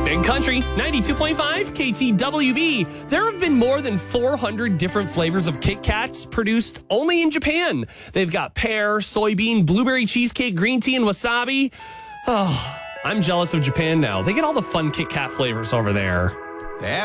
Big Country, 92.5 KTWB. There have been more than 400 different flavors of Kit Kats produced only in Japan. They've got pear, soybean, blueberry cheesecake, green tea, and wasabi. Oh, I'm jealous of Japan now. They get all the fun Kit Kat flavors over there.